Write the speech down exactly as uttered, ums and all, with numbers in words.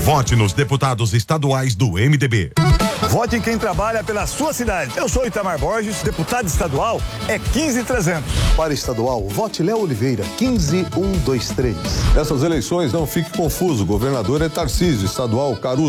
Vote nos deputados estaduais do M D B. Vote em quem trabalha pela sua cidade. Eu sou Itamar Borges, deputado estadual é quinze trezentos. Para estadual, vote Léo Oliveira, quinze um dois três. Nessas eleições, não fique confuso. O governador é Tarcísio, estadual Caruso.